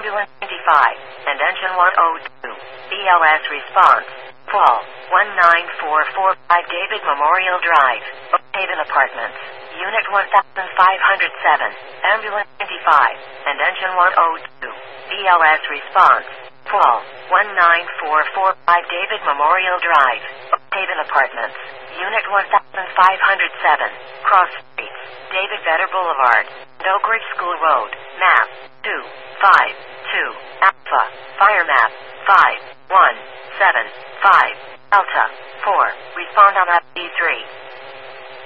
Ambulance 95, and Engine 102. BLS response. Call 19445 David Memorial Drive, Haven Apartments, Unit 1507, Ambulance 95, and Engine 102. BLS response. Call 19445 David Memorial Drive, Haven Apartments, Unit 1507, Cross Streets, David Vedder Boulevard, Oak Ridge School Road, Map 252, Alpha, Fire Map 5175, Delta 4, respond on up D3.